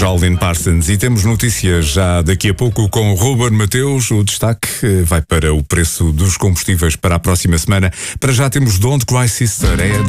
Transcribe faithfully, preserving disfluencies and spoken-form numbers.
Jaldin Parsons. E temos notícias já daqui a pouco com o Ruben Mateus. O destaque vai para o preço dos combustíveis para a próxima semana. Para já temos Don't Cry Sister. É